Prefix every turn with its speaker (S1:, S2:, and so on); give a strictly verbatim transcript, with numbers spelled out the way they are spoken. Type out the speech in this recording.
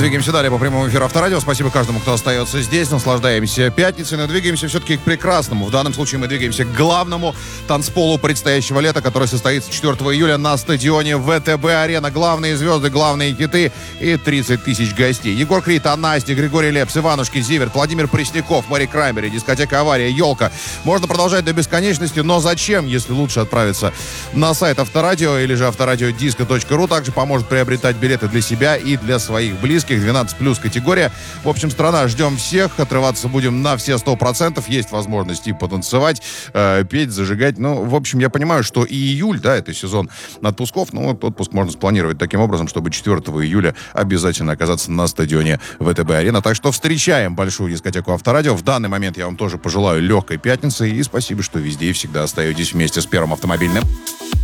S1: Двигаемся далее по прямому эфиру Авторадио. Спасибо каждому, кто остается здесь. Наслаждаемся пятницей, но двигаемся все-таки к прекрасному. В данном случае мы двигаемся к главному танцполу предстоящего лета, который состоится четвёртого июля на стадионе ВТБ-арена. Главные звезды, главные хиты и тридцать тысяч гостей. Егор Крид, Настя, Григорий Лепс, Иванушки, Зиверт, Владимир Пресняков, Мэри Краймбери, дискотека «Авария», «Елка». Можно продолжать до бесконечности, но зачем, если лучше отправиться на сайт Авторадио или же авторадиодиско точка ру. Также поможет приобретать билеты для себя и для своих близких. двенадцать плюс категория. В общем, страна, ждем всех. Отрываться будем на все сто процентов. Есть возможность и потанцевать, э, петь, зажигать. Ну, в общем, я понимаю, что и июль, да, это сезон отпусков. Ну, вот отпуск можно спланировать таким образом, чтобы четвёртого июля обязательно оказаться на стадионе ВТБ-арена. Так что встречаем большую дискотеку Авторадио. В данный момент я вам тоже пожелаю легкой пятницы. И спасибо, что везде и всегда остаетесь вместе с Первым автомобильным.